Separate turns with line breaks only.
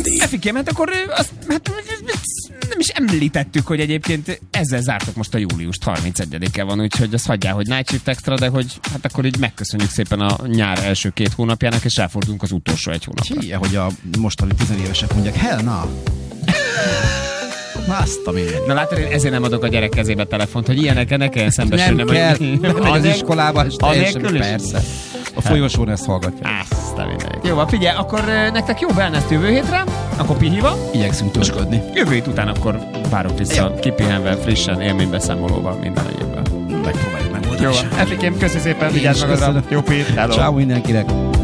Jandi.
Efikém, hát akkor azt, nem is említettük, hogy egyébként ezzel zártok most a júliust, 31-e van, úgyhogy azt hagyjál, hogy Night Shift Extra, de hogy hát akkor így megköszönjük szépen a nyár első 2 hónapjának, és ráfordulunk az utolsó 1 hónapra.
Hülye, hogy a mostani 10 évesek mondják, hell na! Azt a minden.
Na látod, én ezért nem adok a gyerek kezébe telefont, hogy ilyenekkel ne kelljen szembesülni.
Nem kell, bemegy az iskolába, és teljesen persze. A folyosón ezt hallgatja.
Azt a mindenit. Jó, figyelj, akkor nektek jó wellness jövő hétre, akkor pihiva.
Igyekszünk tüsködni.
Jövő hét után akkor várok vissza, kipihenve, frissen, élménybeszámolóval, minden egyébben.
Megpróbáljuk megoldani.
Jó, Efikém, köszi szépen, vigyázz magadra. Jó pét, hello.
Ciao mindenkinek.